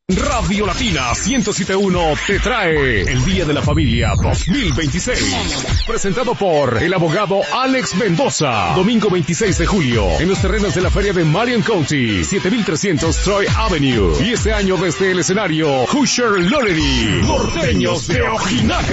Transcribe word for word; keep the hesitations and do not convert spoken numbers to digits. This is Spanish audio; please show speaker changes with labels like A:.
A: Radio Latina ciento siete punto uno te trae el Día de la Familia dos mil veintiséis. Presentado por el abogado Alex Mendoza. Domingo veintiséis de julio, en los terrenos de la feria de Marion County, siete mil trescientos Troy Avenue. Y este año desde el escenario, Hoosier Loredy, Norteños de Ojinaga.